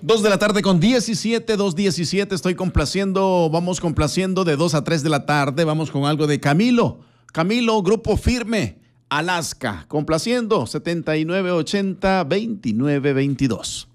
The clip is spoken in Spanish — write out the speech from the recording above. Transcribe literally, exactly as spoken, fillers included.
Dos de la tarde con diecisiete, dos diecisiete, estoy complaciendo, vamos complaciendo de dos a tres de la tarde, vamos con algo de Camilo. Camilo, Grupo Firme, Alaska, complaciendo, setenta y nueve ochenta, veintinueve veintidós.